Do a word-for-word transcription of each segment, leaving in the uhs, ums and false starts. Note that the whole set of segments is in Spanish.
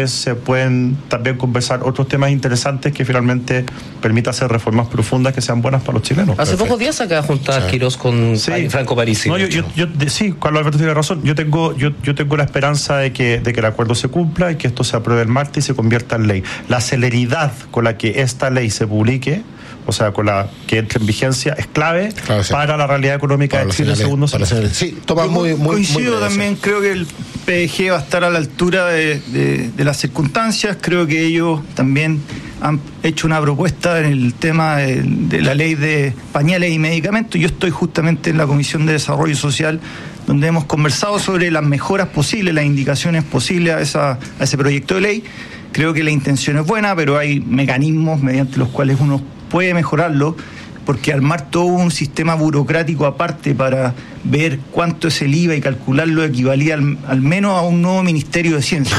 después se pueden también conversar otros temas interesantes que finalmente permitan hacer reformas profundas que sean buenas para los chilenos. Hace pocos días acá juntar sí. Quirós con sí. Franco Parisi. No, yo, yo, yo, sí, Carlos Alberto tiene razón. Yo tengo, yo, yo tengo la esperanza de que, de que el acuerdo se cumpla y que esto se apruebe el martes y se convierta en ley. La celeridad con la que esta ley se publique, o sea, con la que entre en vigencia, es clave claro, sí. para la realidad económica para de Chile. Segundo semestre. Sí, toma muy, muy, coincido muy también, creo que el P D G va a estar a la altura de, de, de las circunstancias. Creo que ellos también han hecho una propuesta en el tema de, de la ley de pañales y medicamentos. Yo estoy justamente en la Comisión de Desarrollo Social, donde hemos conversado sobre las mejoras posibles, las indicaciones posibles a, esa, a ese proyecto de ley. Creo que la intención es buena, pero hay mecanismos mediante los cuales uno puede mejorarlo, porque armar todo un sistema burocrático aparte para ver cuánto es el I V A y calcularlo equivalía al, al menos a un nuevo Ministerio de Ciencia.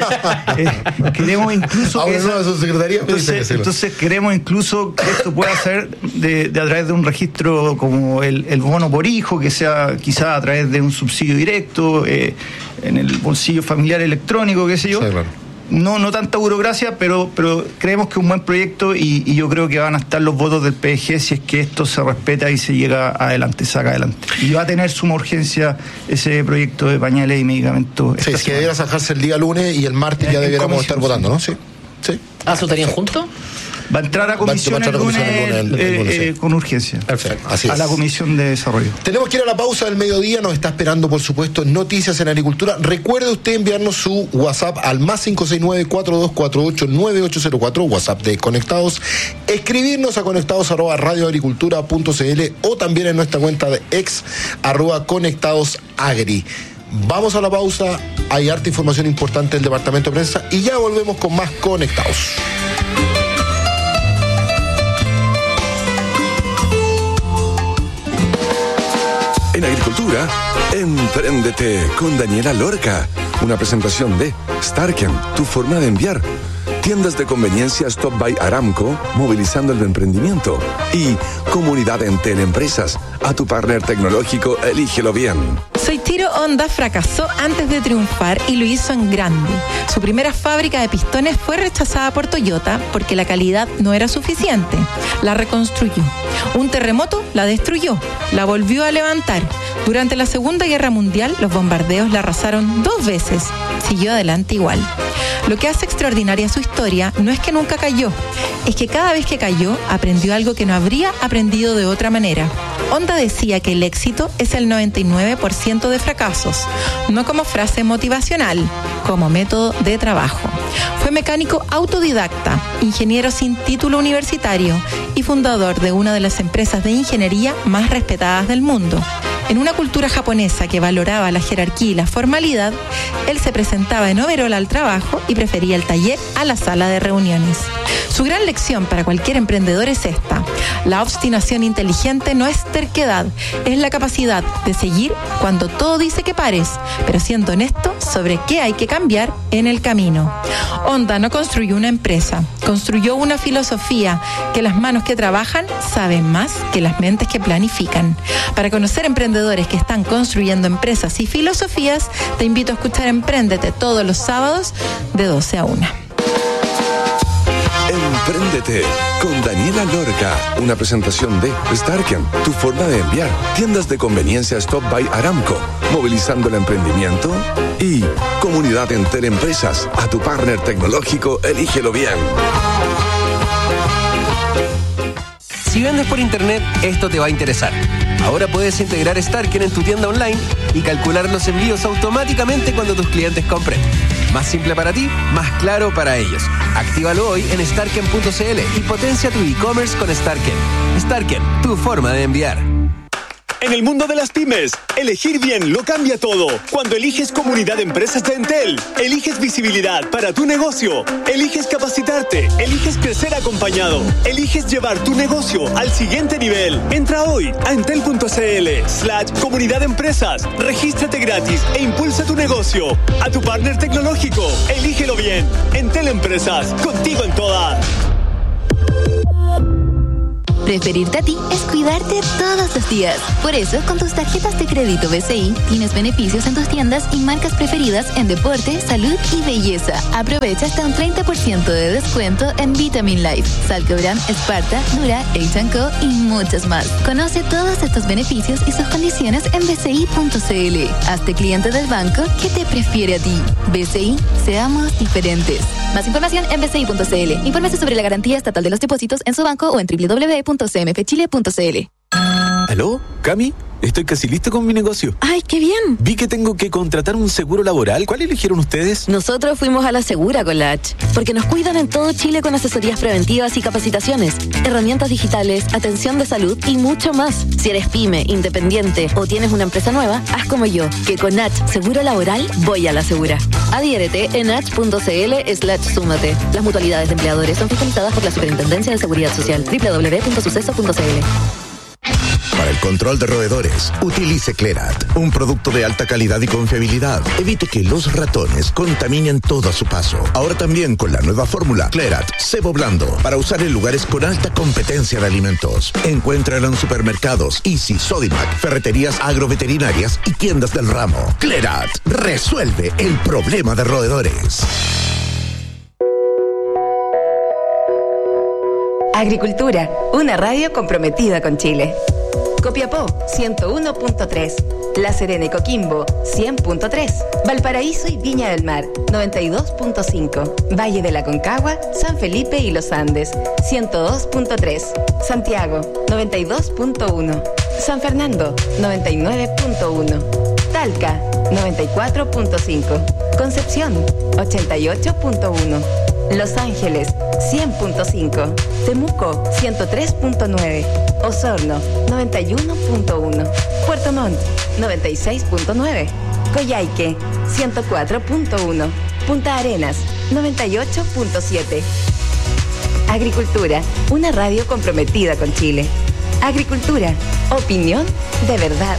eh, queremos incluso que esa, entonces, entonces queremos incluso que esto pueda ser de, de a través de un registro como el, el bono por hijo, que sea quizá a través de un subsidio directo, eh, en el bolsillo familiar electrónico, qué sé yo. Sí, claro. No, no tanta burocracia, pero, pero creemos que es un buen proyecto y, y yo creo que van a estar los votos del P D G si es que esto se respeta y se llega adelante, saca adelante. Y va a tener suma urgencia ese proyecto de pañales y medicamentos. Sí, es que debiera sacarse el día lunes y el martes en, ya debiéramos estar votando, ¿no? Sí. sí. ¿Ah, eso estarían juntos? Va a entrar a comisión el lunes, el, el, el lunes eh, sí. con urgencia. Perfecto. Así a es. la Comisión de Desarrollo. Tenemos que ir a la pausa del mediodía. Nos está esperando, por supuesto, Noticias en Agricultura. Recuerde usted enviarnos su WhatsApp al más cinco seis nueve, cuatro dos cuatro ocho, nueve ocho cero cuatro, WhatsApp de Conectados. Escribirnos a conectados arroba radioagricultura punto cl o también en nuestra cuenta de ex arroba conectados agri. Vamos a la pausa. Hay harta información importante del departamento de prensa y ya volvemos con más Conectados. En Agricultura, Empréndete con Daniela Lorca. Una presentación de Starken, tu forma de enviar. Tiendas de conveniencia Stop by Aramco, movilizando el emprendimiento. Y Comunidad Entel Empresas. A tu partner tecnológico, elígelo bien. Soichiro Honda fracasó antes de triunfar y lo hizo en grande. Su primera fábrica de pistones fue rechazada por Toyota porque la calidad no era suficiente. La reconstruyó. Un terremoto la destruyó, la volvió a levantar. Durante la Segunda Guerra Mundial, los bombardeos la arrasaron dos veces. Siguió adelante igual. Lo que hace extraordinaria su historia no es que nunca cayó, es que cada vez que cayó aprendió algo que no habría aprendido de otra manera. Honda decía que el éxito es el noventa y nueve por ciento de fracasos, no como frase motivacional, como método de trabajo. Fue mecánico autodidacta, ingeniero sin título universitario y fundador de una de las empresas de ingeniería más respetadas del mundo. En una cultura japonesa que valoraba la jerarquía y la formalidad, él se presentaba en overol al trabajo y prefería el taller a la sala de reuniones. Su gran lección para cualquier emprendedor es esta: la obstinación inteligente no es terquedad, es la capacidad de seguir cuando todo dice que pares, pero siendo honesto sobre qué hay que cambiar en el camino. Honda no construyó una empresa, construyó una filosofía que las manos que trabajan saben más que las mentes que planifican. Para conocer emprendedores que están construyendo empresas y filosofías, te invito a escuchar Empréndete todos los sábados de doce a una. Empréndete con Daniela Lorca. Una presentación de Starken, tu forma de enviar. Tiendas de conveniencia Stop by Aramco, movilizando el emprendimiento. Y Comunidad Entel Empresas. A tu partner tecnológico, elígelo bien. Si vendes por internet, esto te va a interesar. Ahora puedes integrar Starken en tu tienda online y calcular los envíos automáticamente cuando tus clientes compren. Más simple para ti, más claro para ellos. Actívalo hoy en starken punto cl y potencia tu e-commerce con Starken. Starken, tu forma de enviar. En el mundo de las pymes, elegir bien lo cambia todo. Cuando eliges Comunidad de Empresas de Entel, eliges visibilidad para tu negocio, eliges capacitarte, eliges crecer acompañado, eliges llevar tu negocio al siguiente nivel. Entra hoy a entel punto cl slash comunidad de empresas, regístrate gratis e impulsa tu negocio. A tu partner tecnológico, elígelo bien. Entel Empresas, contigo en todas. Preferirte a ti es cuidarte todos los días. Por eso, con tus tarjetas de crédito B C I, tienes beneficios en tus tiendas y marcas preferidas en deporte, salud y belleza. Aprovecha hasta un treinta por ciento de descuento en Vitamin Life, Salcobran, Sparta, Dura, H and Co y muchos más. Conoce todos estos beneficios y sus condiciones en b c i punto c l. Hazte cliente del banco que te prefiere a ti. B C I, seamos diferentes. Más información en b c i punto c l. Infórmese sobre la garantía estatal de los depósitos en su banco o en w w w punto c m f chile punto c l. ¿Aló? ¿Cami? Estoy casi listo con mi negocio. ¡Ay, qué bien! Vi que tengo que contratar un seguro laboral. ¿Cuál eligieron ustedes? Nosotros fuimos a la Segura con la H, porque nos cuidan en todo Chile con asesorías preventivas y capacitaciones, herramientas digitales, atención de salud y mucho más. Si eres pyme, independiente o tienes una empresa nueva, haz como yo, que con H Seguro Laboral voy a la Segura. Adhiérete en h punto c l slash súmate. Las mutualidades de empleadores son fiscalizadas por la Superintendencia de Seguridad Social. w w w punto suceso punto c l. Para el control de roedores, utilice Clerat, un producto de alta calidad y confiabilidad. Evite que los ratones contaminen todo a su paso. Ahora también con la nueva fórmula Clerat Cebo Blando, para usar en lugares con alta competencia de alimentos. Encuéntralo en supermercados, Easy, Sodimac, ferreterías agroveterinarias y tiendas del ramo. Clerat resuelve el problema de roedores. Agricultura, una radio comprometida con Chile. Copiapó, ciento uno punto tres. La Serena y Coquimbo, cien punto tres. Valparaíso y Viña del Mar, noventa y dos punto cinco. Valle de la Concagua, San Felipe y Los Andes, ciento dos punto tres. Santiago, noventa y dos punto uno. San Fernando, noventa y nueve punto uno. Talca, noventa y cuatro punto cinco. Concepción, ochenta y ocho punto uno. Los Ángeles, cien punto cinco. Temuco, ciento tres punto nueve. Osorno, noventa y uno punto uno. Puerto Montt, noventa y seis punto nueve. Coyhaique, ciento cuatro punto uno. Punta Arenas, noventa y ocho punto siete. Agricultura, una radio comprometida con Chile. Agricultura, opinión de verdad.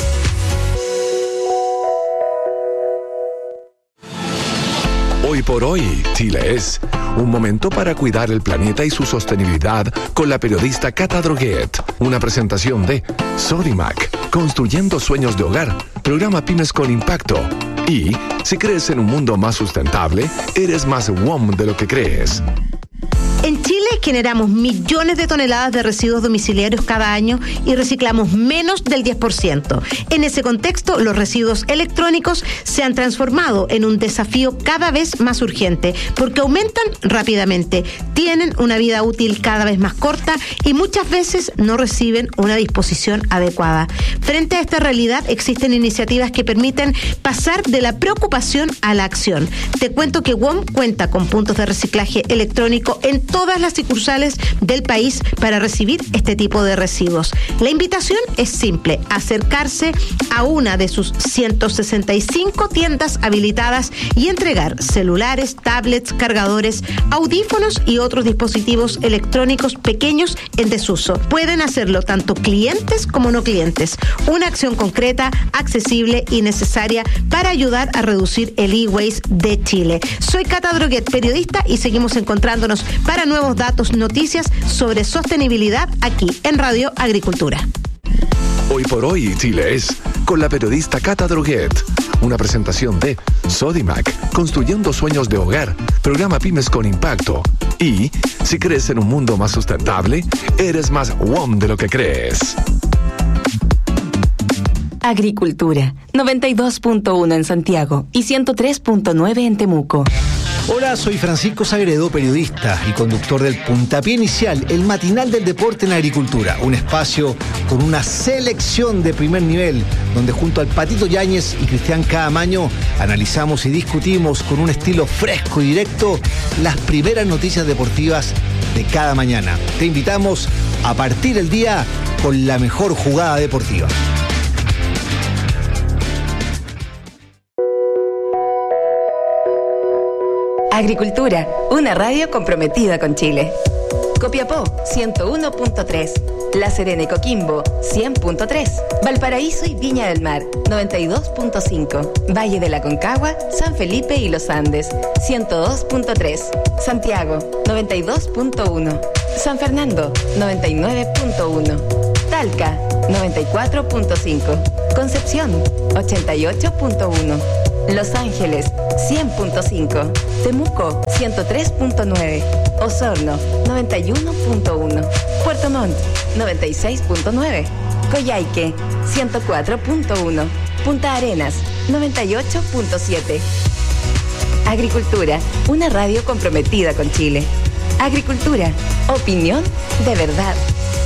Hoy por hoy, Chile es un momento para cuidar el planeta y su sostenibilidad con la periodista Cata Droguet. Una presentación de Sodimac, construyendo sueños de hogar, programa Pymes con Impacto. Y si crees en un mundo más sustentable, eres más W O M de lo que crees. En Chile generamos millones de toneladas de residuos domiciliarios cada año y reciclamos menos del diez por ciento. En ese contexto, los residuos electrónicos se han transformado en un desafío cada vez más urgente porque aumentan rápidamente, tienen una vida útil cada vez más corta y muchas veces no reciben una disposición adecuada. Frente a esta realidad, existen iniciativas que permiten pasar de la preocupación a la acción. Te cuento que W O M cuenta con puntos de reciclaje electrónico en todas las sucursales del país para recibir este tipo de residuos. La invitación es simple: acercarse a una de sus ciento sesenta y cinco tiendas habilitadas y entregar celulares, tablets, cargadores, audífonos y otros dispositivos electrónicos pequeños en desuso. Pueden hacerlo tanto clientes como no clientes. Una acción concreta, accesible y necesaria para ayudar a reducir el e-waste de Chile. Soy Cata Droguet, periodista, y seguimos encontrándonos para nuevos datos, noticias sobre sostenibilidad aquí en Radio Agricultura. Hoy por hoy, Chile es con la periodista Cata Droguet. Una presentación de Sodimac, construyendo sueños de hogar, programa Pymes con Impacto. Y si crees en un mundo más sustentable, eres más W O M de lo que crees. Agricultura, noventa y dos punto uno en Santiago y ciento tres punto nueve en Temuco. Hola, soy Francisco Sagredo, periodista y conductor del Puntapié Inicial, el matinal del deporte en agricultura. Un espacio con una selección de primer nivel, donde junto al Patito Yáñez y Cristian Caamaño analizamos y discutimos con un estilo fresco y directo las primeras noticias deportivas de cada mañana. Te invitamos a partir el día con la mejor jugada deportiva. Agricultura, una radio comprometida con Chile. Copiapó, ciento uno punto tres. La Serena y Coquimbo, cien punto tres. Valparaíso y Viña del Mar, noventa y dos punto cinco. Valle de la Concagua, San Felipe y Los Andes, ciento dos punto tres. Santiago, noventa y dos punto uno. San Fernando, noventa y nueve punto uno. Talca, noventa y cuatro punto cinco. Concepción, ochenta y ocho punto uno. Los Ángeles, cien punto cinco. Temuco, ciento tres punto nueve. Osorno, noventa y uno punto uno. Puerto Montt, noventa y seis punto nueve. Coyhaique, ciento cuatro punto uno. Punta Arenas, noventa y ocho punto siete. Agricultura, una radio comprometida con Chile. Agricultura, opinión de verdad.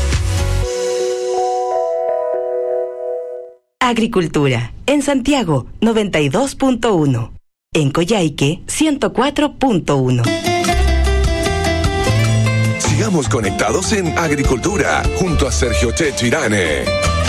Agricultura, en Santiago, noventa y dos punto uno. En Coyhaique, ciento cuatro punto uno. Sigamos conectados en Agricultura, junto a Sergio Checho Irane.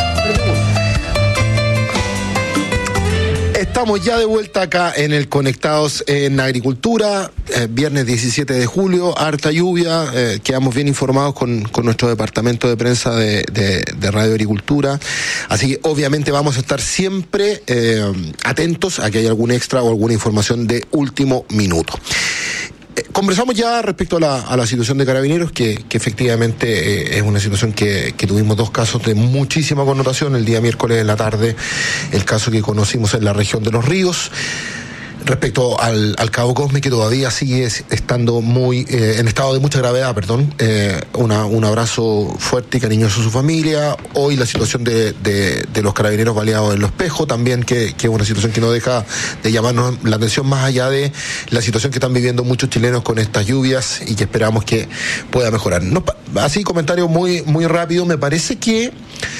Estamos ya de vuelta acá en el Conectados en Agricultura, eh, viernes diecisiete de julio, harta lluvia, eh, quedamos bien informados con, con nuestro departamento de prensa de, de, de Radio Agricultura, así que obviamente vamos a estar siempre eh, atentos a que haya algún extra o alguna información de último minuto. Conversamos ya respecto a la, a la situación de Carabineros, que, que efectivamente eh, es una situación que, que tuvimos dos casos de muchísima connotación. El día miércoles en la tarde, el caso que conocimos en la región de Los Ríos, respecto al, al Cabo Cosme, que todavía sigue estando muy eh, en estado de mucha gravedad, perdón. Eh, una, un abrazo fuerte y cariñoso a su familia. Hoy la situación de, de, de los carabineros baleados en Los Espejos, también que, que es una situación que no deja de llamarnos la atención, más allá de la situación que están viviendo muchos chilenos con estas lluvias y que esperamos que pueda mejorar. No, así, comentario muy, muy rápido. Me parece que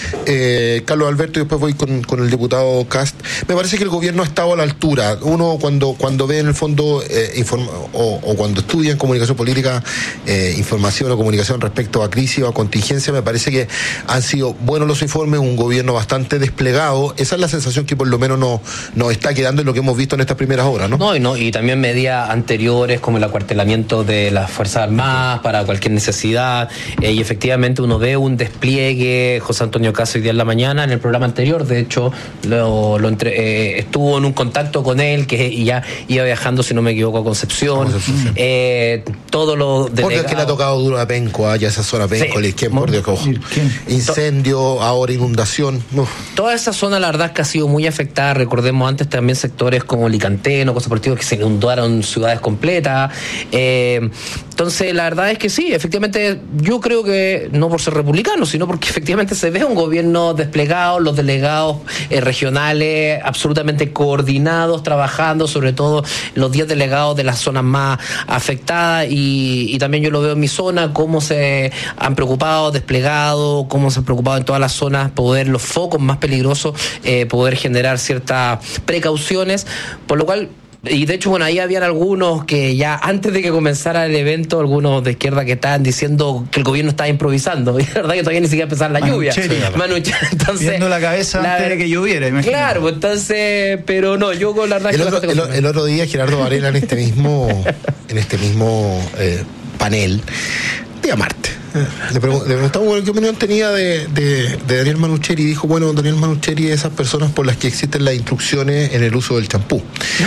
eh, Carlos Alberto, y después voy con, con el diputado Cast, me parece que el gobierno ha estado a la altura. Uno cuando, cuando ve en el fondo eh, informa, o, o cuando estudia en comunicación política eh, información o comunicación respecto a crisis o a contingencia, me parece que han sido buenos los informes, un gobierno bastante desplegado. Esa es la sensación que por lo menos nos, nos está quedando en lo que hemos visto en estas primeras horas, ¿no? No, y no, y también medidas anteriores como el acuartelamiento de las Fuerzas Armadas para cualquier necesidad, eh, y efectivamente uno ve un despliegue. José Antonio Caso hoy día en la mañana, en el programa anterior, de hecho, lo, lo entre, eh, estuvo en un contacto con él, que ya iba viajando, si no me equivoco, a Concepción. Concepción. Eh, todo lo delegados... Porque es que le ha tocado duro a Penco, allá esa zona Penco, sí. ¿Quién, por Dios, ojo. Incendio, ahora inundación. Uf. Toda esa zona, la verdad, es que ha sido muy afectada. Recordemos antes también sectores como Licanteno, cosas por el estilo, que se inundaron ciudades completas. Eh, entonces, la verdad es que sí, efectivamente, yo creo que no por ser republicano, sino porque efectivamente se ve un gobierno desplegado, los delegados eh, regionales absolutamente coordinados, trabajando, sobre todo los diez delegados de las zonas más afectadas, y, y también yo lo veo en mi zona, cómo se han preocupado, desplegado, cómo se han preocupado en todas las zonas, poder los focos más peligrosos, eh, poder generar ciertas precauciones, por lo cual... Y de hecho, bueno, ahí habían algunos que ya antes de que comenzara el evento, algunos de izquierda que estaban diciendo que el gobierno estaba improvisando. Y la verdad que todavía ni siquiera empezaba la lluvia. Manucheri, entonces, viendo la cabeza la, antes de que lloviera, imagínate. Claro, pues entonces, pero no, yo con la verdad el que otro, el, el otro día Gerardo Varela en este mismo, en este mismo eh, panel, día martes, Le, pregun- le preguntamos bueno, qué opinión tenía de, de, de Daniel Manucheri, y dijo, bueno, Daniel Manucheri es esas personas por las que existen las instrucciones en el uso del champú.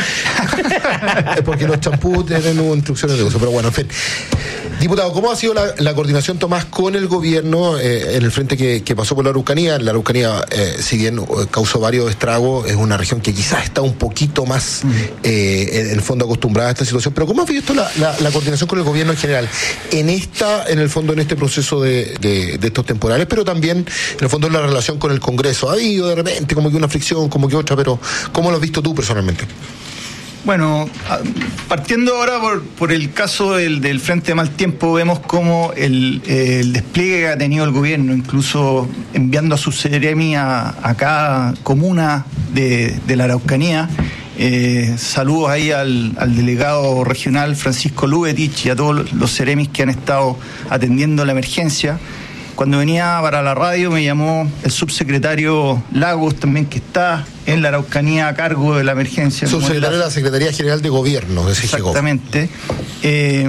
Porque los champús tienen instrucciones de uso, pero bueno, en fin. Diputado, ¿cómo ha sido la, la coordinación, Tomás, con el gobierno eh, en el frente que, que pasó por la Araucanía? La Araucanía, eh, si bien causó varios estragos, es una región que quizás está un poquito más, eh, en el fondo, acostumbrada a esta situación. Pero ¿cómo ha visto la, la, la coordinación con el gobierno en general? En esta, en el fondo, en este proceso de, de, de estos temporales, pero también, en el fondo, en la relación con el Congreso. Ha habido de repente como que una fricción, como que otra, pero ¿cómo lo has visto tú personalmente? Bueno, partiendo ahora por, por el caso del, del Frente de Mal Tiempo, vemos cómo el, el despliegue que ha tenido el gobierno, incluso enviando a su Seremi a, a cada comuna de, de la Araucanía. Eh, saludos ahí al, al delegado regional Francisco Lubetich y a todos los Seremis que han estado atendiendo la emergencia. Cuando venía para la radio me llamó el subsecretario Lagos también, que está en la Araucanía a cargo de la emergencia. Subsecretario de la Secretaría General de Gobierno de C G G O. Exactamente. Eh,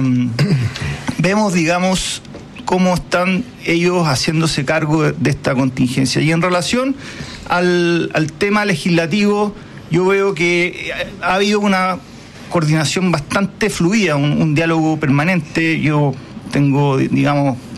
vemos, digamos, cómo están ellos haciéndose cargo de, de esta contingencia. Y en relación al, al tema legislativo, yo veo que ha habido una coordinación bastante fluida, un, un diálogo permanente. Yo tengo, digamos,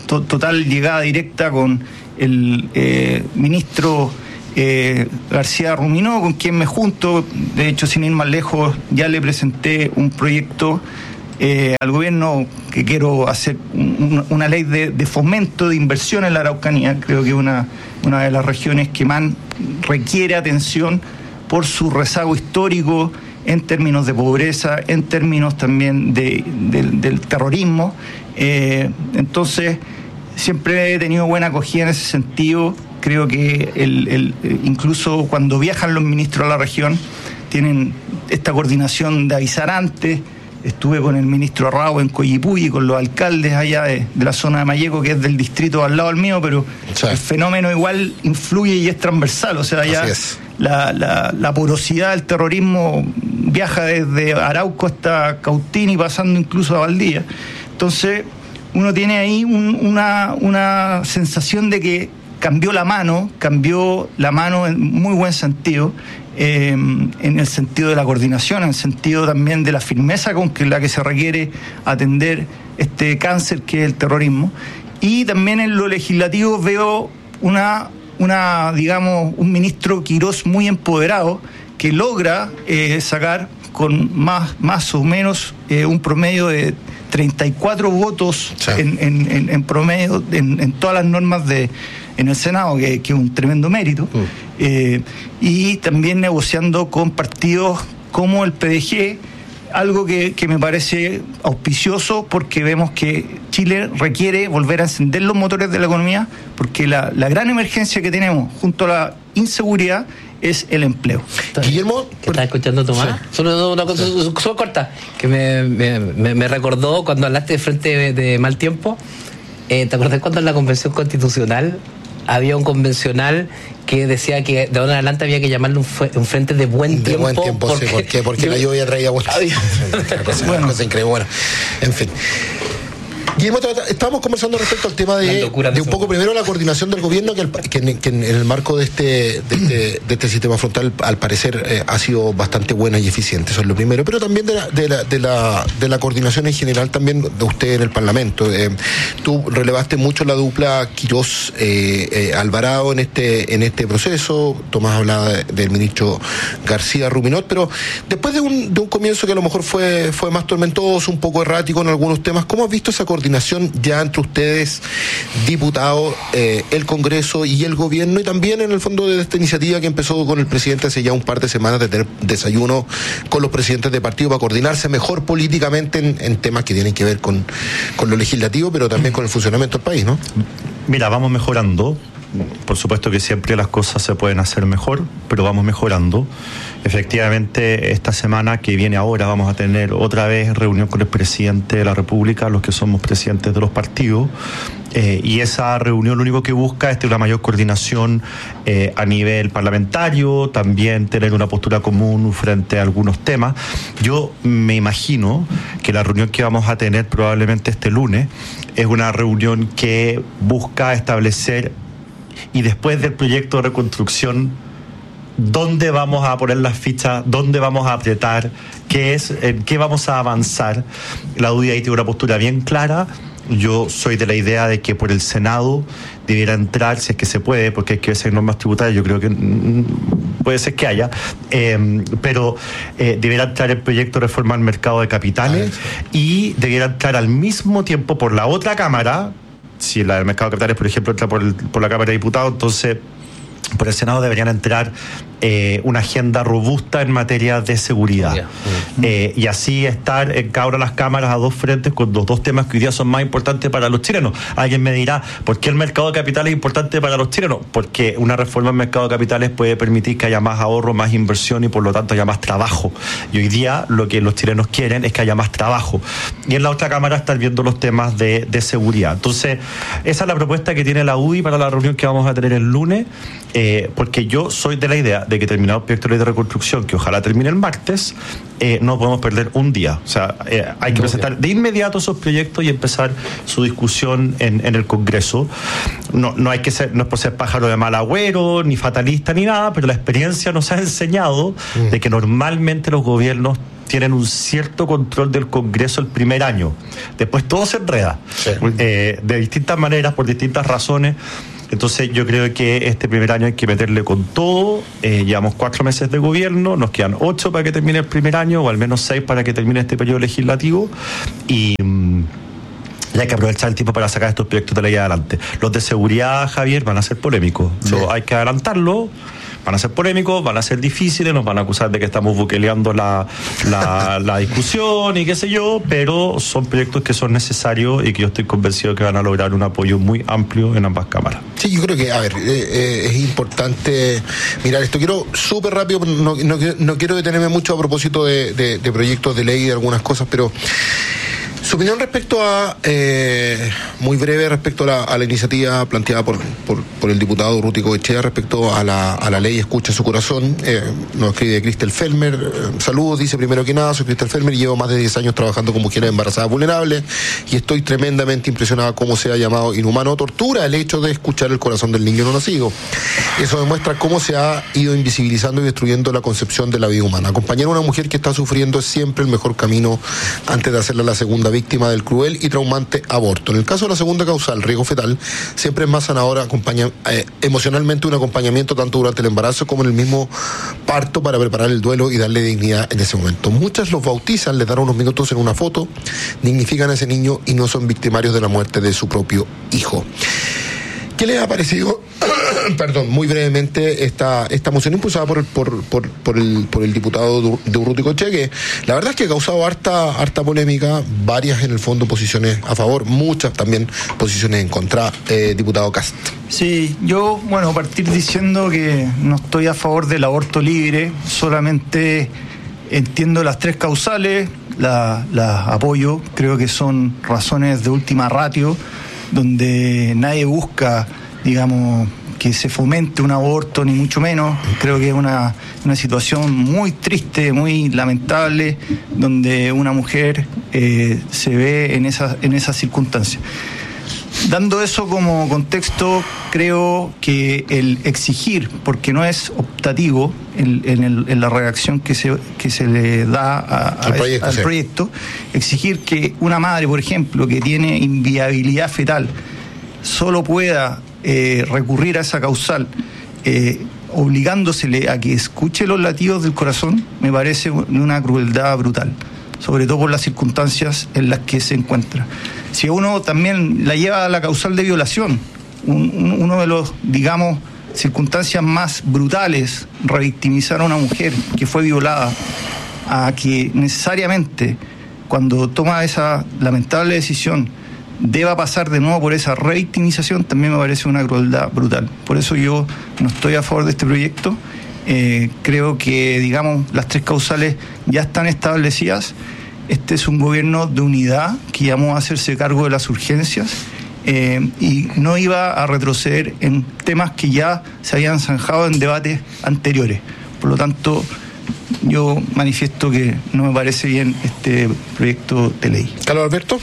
to, total llegada directa con el eh, ministro eh, García Ruminó, con quien me junto. De hecho, sin ir más lejos, ya le presenté un proyecto eh, al gobierno que quiero hacer un, una ley de, de fomento de inversión en la Araucanía. Creo que es una, una de las regiones que más requiere atención por su rezago histórico en términos de pobreza, en términos también de, de, del terrorismo. Eh, entonces, siempre he tenido buena acogida en ese sentido. Creo que el, el, incluso cuando viajan los ministros a la región, tienen esta coordinación de avisar antes. Estuve con el ministro Rao en Coyipulli, con los alcaldes allá de, de la zona de Mayeco, que es del distrito al lado del mío, pero sí, el fenómeno igual influye y es transversal. O sea, ya la, la, la porosidad del terrorismo viaja desde Arauco hasta Cautín y pasando incluso a Valdivia. Entonces, uno tiene ahí un, una, una sensación de que cambió la mano, cambió la mano en muy buen sentido, eh, en el sentido de la coordinación, en el sentido también de la firmeza con que, la que se requiere atender este cáncer que es el terrorismo. Y también en lo legislativo veo una, una digamos, un ministro Quirós muy empoderado, que logra eh, sacar con más, más o menos eh, un promedio de treinta y cuatro votos sí. en, en, en promedio en, en todas las normas de en el Senado, que es un tremendo mérito, mm. eh, y también negociando con partidos como el P D G, algo que, que me parece auspicioso, porque vemos que Chile requiere volver a encender los motores de la economía, porque la, la gran emergencia que tenemos junto a la inseguridad es el empleo. Guillermo, ¿qué estás escuchando, Tomás? Sí. Solo una cosa sí. solo corta, que me, me, me recordó cuando hablaste de frente de, de mal tiempo. Eh, ¿Te acordás cuando en la Convención Constitucional había un convencional que decía que de ahora en adelante había que llamarle un, fue, un frente de buen tiempo? De buen tiempo, porque, sí. ¿Por qué? Porque yo, la lluvia traía vueltas. Una cosa, bueno. Una cosa increíble. Bueno, en fin. Guillermo, estábamos conversando respecto al tema de, de un poco primero la coordinación del gobierno, que, el, que, en, que en el marco de este, de este, de este sistema frontal, al parecer, eh, ha sido bastante buena y eficiente. Eso es lo primero. Pero también de la, de la, de la, de la coordinación en general, también de usted en el Parlamento. Eh, tú relevaste mucho la dupla Quirós eh, eh, Alvarado en este, en este proceso. Tomás hablaba de, del ministro García Ruminot, pero después de un, de un comienzo que a lo mejor fue, fue más tormentoso, un poco errático en algunos temas, ¿cómo has visto esa coordinación ya entre ustedes, diputados, eh, el Congreso y el gobierno, y también en el fondo de esta iniciativa que empezó con el presidente hace ya un par de semanas, de tener desayuno con los presidentes de partido para coordinarse mejor políticamente en, en temas que tienen que ver con, con lo legislativo, pero también con el funcionamiento del país, ¿no? Mira, vamos mejorando. Por supuesto que siempre las cosas se pueden hacer mejor, pero vamos mejorando. Efectivamente, esta semana que viene ahora vamos a tener otra vez reunión con el presidente de la República, los que somos presidentes de los partidos, eh, y esa reunión lo único que busca es tener una mayor coordinación eh, a nivel parlamentario, también tener una postura común frente a algunos temas. Yo me imagino que la reunión que vamos a tener probablemente este lunes es una reunión que busca establecer, y después del proyecto de reconstrucción, dónde vamos a poner las fichas, dónde vamos a apretar, qué es, en qué vamos a avanzar. La U D I ahí tiene una postura bien clara. Yo soy de la idea de que por el Senado debiera entrar, si es que se puede, porque hay que hacer normas tributarias, yo creo que mm, puede ser que haya, eh, pero eh, debiera entrar el proyecto de reforma al mercado de capitales y debiera entrar al mismo tiempo por la otra Cámara. Si la del mercado de capitales, por ejemplo, entra por, el, por la Cámara de Diputados, entonces por el Senado deberían entrar eh, una agenda robusta en materia de seguridad. Yeah. Mm-hmm. Eh, y así estar en cada una de las cámaras a dos frentes con los dos temas que hoy día son más importantes para los chilenos. Alguien me dirá, ¿por qué el mercado de capitales es importante para los chilenos? Porque una reforma al mercado de capitales puede permitir que haya más ahorro, más inversión y por lo tanto haya más trabajo. Y hoy día lo que los chilenos quieren es que haya más trabajo. Y en la otra cámara estar viendo los temas de, de seguridad. Entonces, esa es la propuesta que tiene la U D I para la reunión que vamos a tener el lunes, eh, porque yo soy de la idea de que terminado el proyecto de ley de reconstrucción, que ojalá termine el martes, eh, no podemos perder un día. O sea, eh, hay que presentar de inmediato esos proyectos y empezar su discusión en, en el Congreso. No, no hay que ser, no es por ser pájaro de mal agüero, ni fatalista, ni nada, pero la experiencia nos ha enseñado mm. de que normalmente los gobiernos tienen un cierto control del Congreso el primer año. Después todo se enreda, sí. eh, de distintas maneras, por distintas razones. Entonces yo creo que este primer año hay que meterle con todo. Eh, llevamos cuatro meses de gobierno, nos quedan ocho para que termine el primer año, o al menos seis para que termine este periodo legislativo, y, y hay que aprovechar el tiempo para sacar estos proyectos de ley adelante. Los de seguridad, Javier, van a ser polémicos. Sí. Lo, hay que adelantarlo. Van a ser polémicos, van a ser difíciles, nos van a acusar de que estamos buqueleando la, la, la discusión y qué sé yo, pero son proyectos que son necesarios y que yo estoy convencido que van a lograr un apoyo muy amplio en ambas cámaras. Sí, yo creo que, a ver, eh, eh, es importante mirar esto. Quiero súper rápido, no, no, no quiero detenerme mucho a propósito de, de, de proyectos de ley y de algunas cosas, pero su opinión respecto a, eh, muy breve, respecto a la, a la iniciativa planteada por, por, por el diputado Urruti Coechea respecto a la, a la ley Escucha su Corazón. Eh, nos escribe Cristel Felmer. Eh, saludos, dice primero que nada, soy Cristel Felmer y llevo más de diez años trabajando con mujeres embarazadas vulnerables y estoy tremendamente impresionada cómo se ha llamado inhumano o tortura el hecho de escuchar el corazón del niño no nacido. Eso demuestra cómo se ha ido invisibilizando y destruyendo la concepción de la vida humana. Acompañar a una mujer que está sufriendo es siempre el mejor camino antes de hacerla la segunda víctima del cruel y traumante aborto. En el caso de la segunda causal, riesgo fetal, siempre es más sanador acompaña, eh, emocionalmente un acompañamiento tanto durante el embarazo como en el mismo parto para preparar el duelo y darle dignidad en ese momento. Muchas los bautizan, les dan unos minutos en una foto, dignifican a ese niño y no son victimarios de la muerte de su propio hijo. ¿Qué les ha parecido, perdón, muy brevemente, esta, esta moción impulsada por el, por, por, por el, por el diputado de Urruti Coechea, que la verdad es que ha causado harta, harta polémica, varias en el fondo posiciones a favor, muchas también posiciones en contra, eh, diputado Cast? Sí, yo, bueno, partir diciendo que no estoy a favor del aborto libre, solamente entiendo las tres causales, las la apoyo, creo que son razones de última ratio, donde nadie busca, digamos, que se fomente un aborto, ni mucho menos. Creo que es una, una situación muy triste, muy lamentable, donde una mujer eh, se ve en esas en esas circunstancias. Dando eso como contexto, creo que el exigir, porque no es optativo en, en, el, en la redacción que se, que se le da a, a, al, proyecto, al sí. proyecto, exigir que una madre, por ejemplo, que tiene inviabilidad fetal, solo pueda eh, recurrir a esa causal, eh, obligándosele a que escuche los latidos del corazón, me parece una crueldad brutal, sobre todo por las circunstancias en las que se encuentra. Si uno también la lleva a la causal de violación, un, un, uno de los, digamos, circunstancias más brutales, revictimizar a una mujer que fue violada, a que necesariamente cuando toma esa lamentable decisión deba pasar de nuevo por esa revictimización, también me parece una crueldad brutal. Por eso yo no estoy a favor de este proyecto. Eh, creo que, digamos, las tres causales ya están establecidas. Este es un gobierno de unidad que llamó a hacerse cargo de las urgencias eh, y no iba a retroceder en temas que ya se habían zanjado en debates anteriores. Por lo tanto, yo manifiesto que no me parece bien este proyecto de ley. Carlos Alberto.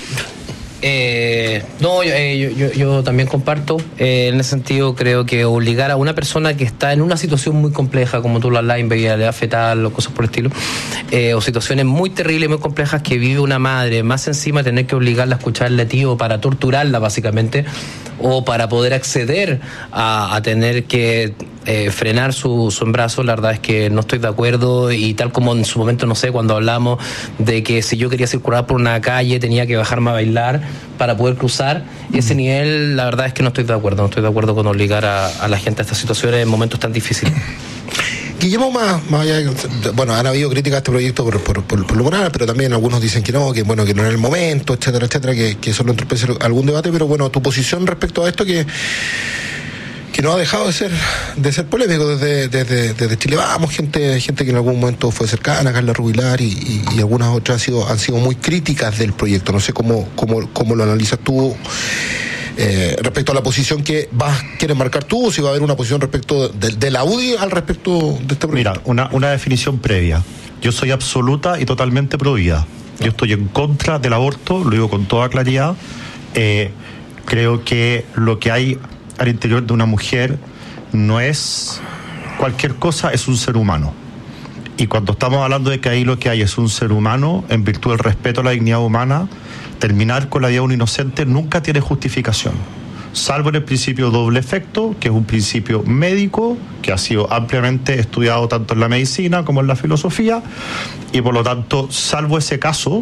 Eh, no, yo, eh, yo, yo también comparto. Eh, en ese sentido, creo que obligar a una persona que está en una situación muy compleja, como tú lo hablas, inviabilidad fetal o cosas por el estilo, eh, o situaciones muy terribles, muy complejas que vive una madre, más encima tener que obligarla a escuchar el latido para torturarla, básicamente, o para poder acceder a, a tener que eh, frenar su, su embarazo, la verdad es que no estoy de acuerdo. Y tal como en su momento, no sé, cuando hablamos de que si yo quería circular por una calle tenía que bajarme a bailar para poder cruzar, y ese nivel, la verdad es que no estoy de acuerdo, no estoy de acuerdo con obligar a, a la gente a estas situaciones en momentos tan difíciles. Guillermo, más, más allá de, bueno, han habido críticas a este proyecto por, por, por, por lo moral, pero también algunos dicen que no, que bueno, que no era el momento, etcétera, etcétera, que, que eso lo entorpece algún debate, pero bueno, tu posición respecto a esto que que no ha dejado de ser de ser polémico desde, desde, desde Chile Vamos, gente gente que en algún momento fue cercana a Carla Rubilar y, y, y algunas otras han sido, han sido muy críticas del proyecto. No sé cómo, cómo, cómo lo analizas tú eh, respecto a la posición que vas quieres marcar tú, o si va a haber una posición respecto de, de la U D I al respecto de este proyecto. Mira, una, una definición previa. Yo soy absoluta y totalmente pro vida. Yo estoy en contra del aborto, lo digo con toda claridad. Eh, creo que lo que hay al interior de una mujer no es cualquier cosa, es un ser humano. Y cuando estamos hablando de que ahí lo que hay es un ser humano, en virtud del respeto a la dignidad humana, terminar con la vida de un inocente nunca tiene justificación, salvo en el principio doble efecto, que es un principio médico que ha sido ampliamente estudiado tanto en la medicina como en la filosofía, y por lo tanto, salvo ese caso,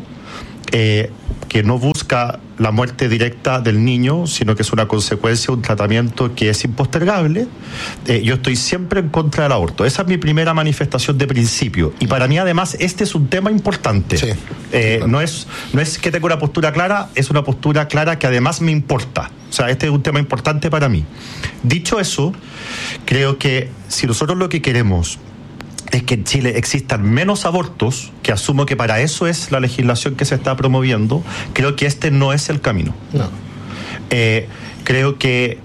eh, que no busca la muerte directa del niño, sino que es una consecuencia de un tratamiento que es impostergable, eh, yo estoy siempre en contra del aborto. Esa es mi primera manifestación de principio. Y para mí, además, este es un tema importante. Sí. Eh, no es, no es que tenga una postura clara, es una postura clara que además me importa. O sea, este es un tema importante para mí. Dicho eso, creo que si nosotros lo que queremos es que en Chile existan menos abortos, que asumo que para eso es la legislación que se está promoviendo, creo que este no es el camino. No. Eh, creo que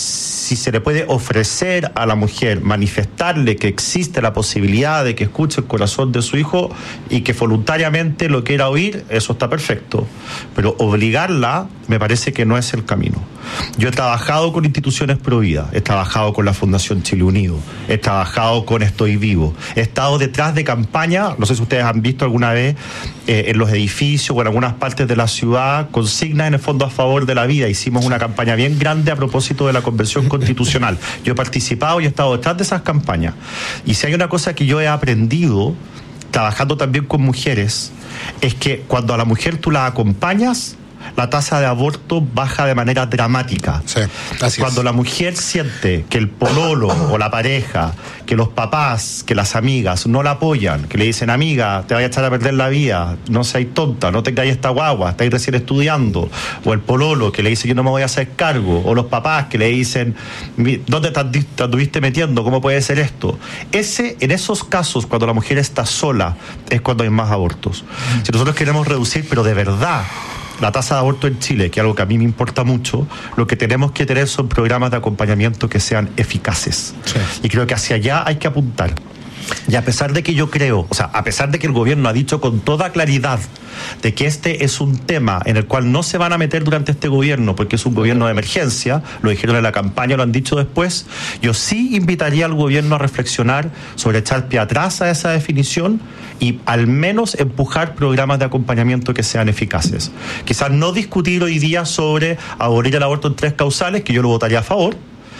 si se le puede ofrecer a la mujer, manifestarle que existe la posibilidad de que escuche el corazón de su hijo y que voluntariamente lo quiera oír, eso está perfecto. Pero obligarla me parece que no es el camino. Yo he trabajado con instituciones pro vida, he trabajado con la Fundación Chile Unido, he trabajado con Estoy Vivo, he estado detrás de campañas, no sé si ustedes han visto alguna vez eh, en los edificios o en algunas partes de la ciudad, consignas en el fondo a favor de la vida. Hicimos una campaña bien grande a propósito de la Convención Constitucional. Yo he participado y he estado detrás de esas campañas. Y si hay una cosa que yo he aprendido, trabajando también con mujeres, es que cuando a la mujer tú la acompañas, la tasa de aborto baja de manera dramática. Sí, así Cuando es. La mujer siente que el pololo o la pareja, que los papás, que las amigas no la apoyan, que le dicen, amiga, te vayas a echar a perder la vida, no seas tonta, no tengáis esta guagua, estáis recién estudiando, o el pololo que le dice, yo no me voy a hacer cargo, o los papás que le dicen, ¿dónde te, te anduviste metiendo? ¿Cómo puede ser esto? Ese, en esos casos, cuando la mujer está sola, es cuando hay más abortos. Mm. Si nosotros queremos reducir, pero de verdad, la tasa de aborto en Chile, que es algo que a mí me importa mucho, lo que tenemos que tener son programas de acompañamiento que sean eficaces. Sí. Y creo que hacia allá hay que apuntar. Y a pesar de que yo creo, o sea, a pesar de que el gobierno ha dicho con toda claridad de que este es un tema en el cual no se van a meter durante este gobierno porque es un gobierno de emergencia, lo dijeron en la campaña, lo han dicho después, yo sí invitaría al gobierno a reflexionar sobre echar pie atrás a esa definición y al menos empujar programas de acompañamiento que sean eficaces. Quizás no discutir hoy día sobre abolir el aborto en tres causales, que yo lo votaría a favor,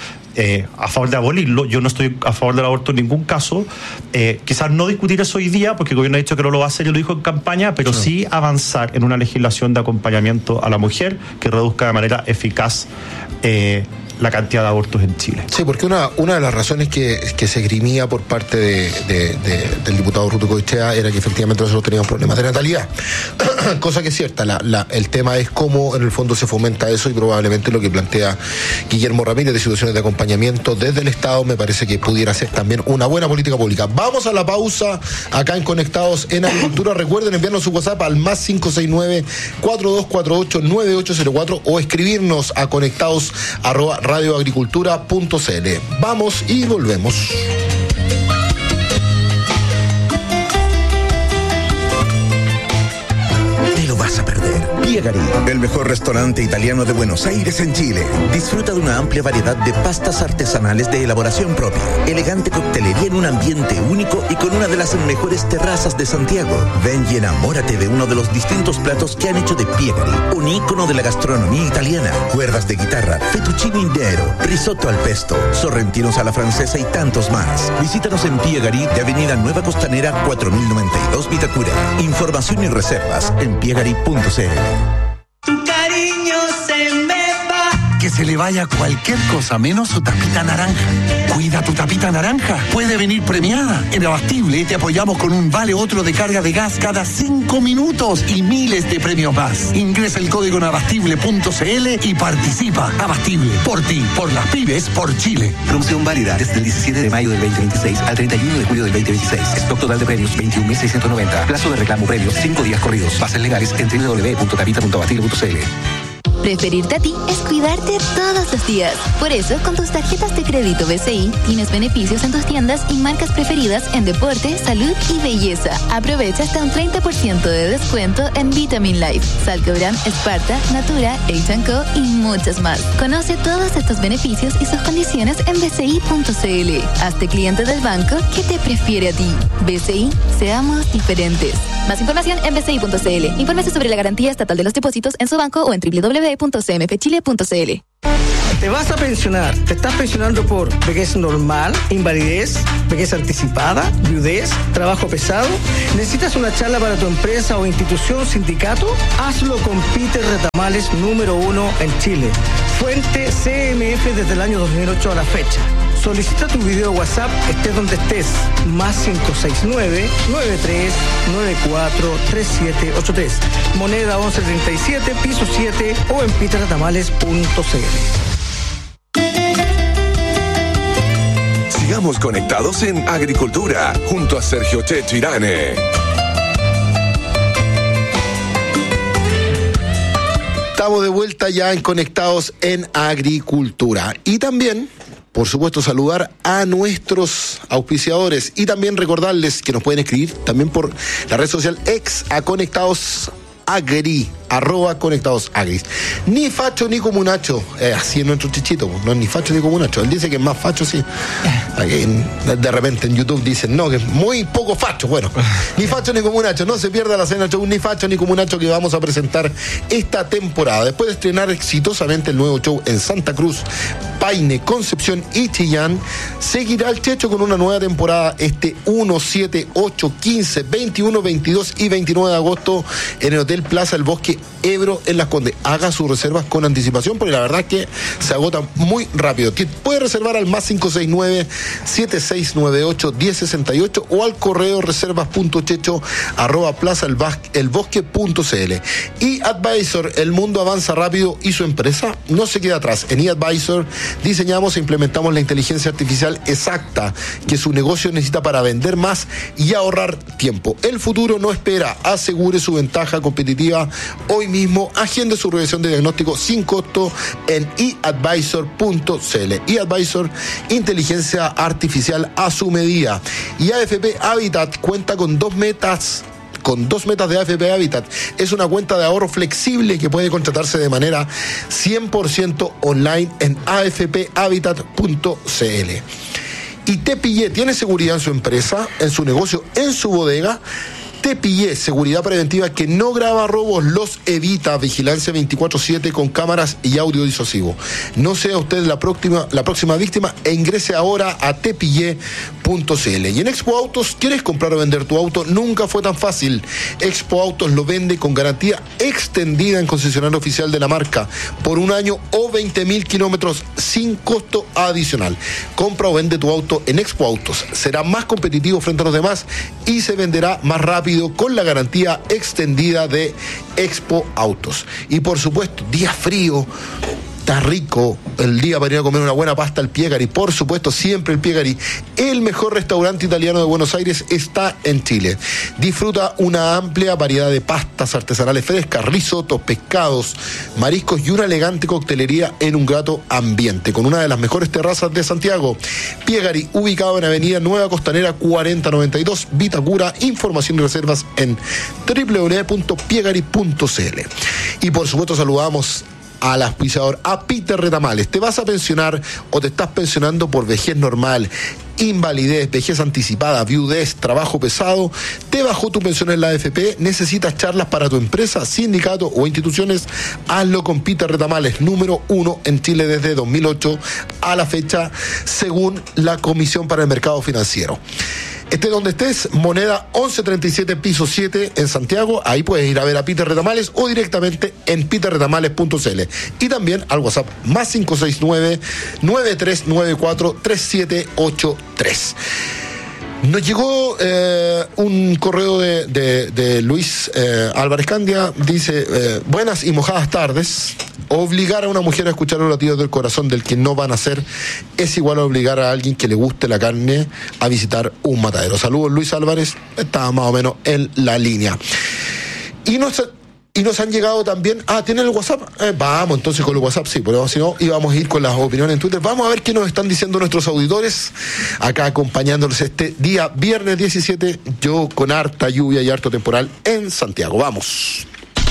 Eh, a favor de abolirlo, yo no estoy a favor del aborto en ningún caso, eh, quizás no discutir eso hoy día porque el gobierno ha dicho que no lo va a hacer y lo dijo en campaña, pero sí, sí avanzar en una legislación de acompañamiento a la mujer que reduzca de manera eficaz eh, la cantidad de abortos en Chile. Sí, porque una, una de las razones que, que se esgrimía por parte de, de, de, del diputado Ruto Goichea era que efectivamente nosotros teníamos problemas de natalidad. Cosa que es cierta, la, la, el tema es cómo en el fondo se fomenta eso y probablemente lo que plantea Guillermo Ramírez de situaciones de acompañamiento desde el Estado me parece que pudiera ser también una buena política pública. Vamos a la pausa acá en Conectados en Agricultura. Recuerden enviarnos su WhatsApp al más cinco seis nueve, cuatro dos cuatro ocho, nueve ocho cero cuatro o escribirnos a conectados arroba radioagricultura punto c l. Vamos y volvemos. Te lo vas a perder. Piegari, el mejor restaurante italiano de Buenos Aires en Chile. Disfruta de una amplia variedad de pastas artesanales de elaboración propia, elegante coctelería en un ambiente único y con una de las mejores terrazas de Santiago. Ven y enamórate de uno de los distintos platos que han hecho de Piegari un ícono de la gastronomía italiana. Cuerdas de guitarra, fettuccine intero, risotto al pesto, sorrentinos a la francesa y tantos más. Visítanos en Piegari de Avenida Nueva Costanera cuatro mil noventa y dos Vitacura. Información y reservas en piegari punto c l. Tu cariño se me va. Que se le vaya cualquier cosa menos su tapita naranja. Cuida tu tapita naranja. Puede venir premiada. En Abastible te apoyamos con un vale otro de carga de gas cada cinco minutos y miles de premios más. Ingresa el código en abastible punto c l y participa. Abastible, por ti, por las pymes, por Chile. Promoción válida desde el diecisiete de mayo del veinte veintiséis al treinta y uno de julio del veinte veintiséis. Stock total de premios veintiún mil seiscientos noventa. Plazo de reclamo premios cinco días corridos. Bases legales en doble u doble u doble u punto tapita punto abastible punto c l. Preferirte a ti es cuidarte todos los días. Por eso, con tus tarjetas de crédito B C I, tienes beneficios en tus tiendas y marcas preferidas en deporte, salud y belleza. Aprovecha hasta un treinta por ciento de descuento en Vitamin Life, Salcobran, Sparta, Natura, H and Co y muchas más. Conoce todos estos beneficios y sus condiciones en b c i punto c l. Hazte cliente del banco que te prefiere a ti. B C I, seamos diferentes. Más información en b c i punto c l. Infórmese sobre la garantía estatal de los depósitos en su banco o en w w w punto c m f chile punto c l. Te vas a pensionar. ¿Te estás pensionando por vejez normal, invalidez, vejez anticipada, viudez, trabajo pesado? ¿Necesitas una charla para tu empresa o institución, sindicato? Hazlo con Peter Retamales, número uno en Chile. Fuente C M F desde el año dos mil ocho a la fecha. Solicita tu video WhatsApp, estés donde estés. Más cinco seis nueve, nueve tres nueve cuatro, tres siete ocho tres. Moneda once treinta y siete, piso siete o en peter retamales punto c l. Sigamos conectados en Agricultura, junto a Sergio Checho Irane. Estamos de vuelta ya en Conectados en Agricultura. Y también, por supuesto, saludar a nuestros auspiciadores y también recordarles que nos pueden escribir también por la red social ex a Conectados Agri, arroba Conectados Agri. Ni facho ni comunacho, eh, así es nuestro chichito, no es ni facho ni comunacho. Él dice que es más facho, sí. Aquí, de repente en YouTube dicen, no, que es muy poco facho. Bueno, ni facho ni comunacho, no se pierda la cena show ni facho ni comunacho que vamos a presentar esta temporada. Después de estrenar exitosamente el nuevo show en Santa Cruz, Paine, Concepción y Chillán, seguirá el Checho con una nueva temporada este uno, siete, ocho, quince, veintiuno, veintidós y veintinueve de agosto en el Hotel Plaza El Bosque Ebro en Las Condes. Haga sus reservas con anticipación porque la verdad es que se agotan muy rápido. Puede reservar al más cinco seis nueve, siete seis nueve ocho, uno cero seis ocho o al correo reservas punto checho arroba plaza el bosque punto c l. eAdvisor, el mundo avanza rápido y su empresa no se queda atrás. En eAdvisor diseñamos e implementamos la inteligencia artificial exacta que su negocio necesita para vender más y ahorrar tiempo. El futuro no espera. Asegure su ventaja competitiva hoy mismo. Agende su revisión de diagnóstico sin costo en e advisor punto c l. eAdvisor, inteligencia artificial a su medida. Y A F P Habitat cuenta con dos metas con dos metas de A F P Habitat. Es una cuenta de ahorro flexible que puede contratarse de manera cien por ciento online en a f p habitat punto c l. Y Te Pillé tiene seguridad en su empresa, en su negocio, en su bodega. Te Pillé, seguridad preventiva que no graba robos, los evita. Vigilancia veinticuatro siete con cámaras y audio disuasivo. No sea usted la próxima, la próxima víctima e ingrese ahora a te pillé punto c l. Y en Expo Autos, ¿quieres comprar o vender tu auto? Nunca fue tan fácil. Expo Autos lo vende con garantía extendida en concesionario oficial de la marca por un año o veinte mil kilómetros sin costo adicional. Compra o vende tu auto en Expo Autos. Será más competitivo frente a los demás y se venderá más rápido con la garantía extendida de Expo Autos. Y por supuesto, día frío, está rico el día para ir a comer una buena pasta al Piegari. Por supuesto, siempre el Piegari, el mejor restaurante italiano de Buenos Aires, está en Chile. Disfruta una amplia variedad de pastas artesanales frescas, risotos, pescados, mariscos y una elegante coctelería en un grato ambiente, con una de las mejores terrazas de Santiago. Piegari, ubicado en Avenida Nueva Costanera cuarenta noventa y dos, Vitacura. Información y reservas en w w w punto piegari punto c l. Y por supuesto saludamos al auspiciador, a Peter Retamales. ¿Te vas a pensionar o te estás pensionando por vejez normal, invalidez, vejez anticipada, viudez, trabajo pesado? ¿Te bajó tu pensión en la A F P? ¿Necesitas charlas para tu empresa, sindicato o instituciones? Hazlo con Peter Retamales, número uno en Chile desde dos mil ocho a la fecha, según la Comisión para el Mercado Financiero. Esté donde estés, moneda once treinta y siete, piso siete en Santiago. Ahí puedes ir a ver a Peter Retamales o directamente en peter retamales punto c l. Y también al WhatsApp más cinco seis nueve, nueve tres nueve cuatro, tres siete ocho tres. Nos llegó eh, un correo de, de, de Luis eh, Álvarez Candia. Dice, eh, buenas y mojadas tardes. Obligar a una mujer a escuchar los latidos del corazón del que no van a hacer es igual a obligar a alguien que le guste la carne a visitar un matadero. Saludos, Luis Álvarez. Estaba más o menos en la línea. Y nos, Y nos han llegado también, ah, ¿tienen el WhatsApp? Eh, vamos, entonces con el WhatsApp sí, pero si no, íbamos a ir con las opiniones en Twitter. Vamos a ver qué nos están diciendo nuestros auditores, acá acompañándonos este día, viernes diecisiete, yo con harta lluvia y harto temporal en Santiago. Vamos.